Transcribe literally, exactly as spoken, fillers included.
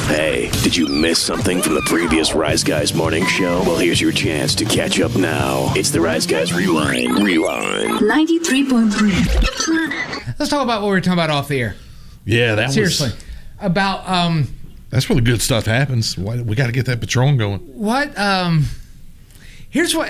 Hey, did you miss something from the previous Rise Guys morning show? Well, here's your chance to catch up now. It's the Rise Guys Rewind. Rewind. ninety-three point three. Let's talk about what we were talking about off the air. Yeah, that Seriously. was... About, um... That's where the good stuff happens. Why, we got to get that Patron going. What, um... Here's what...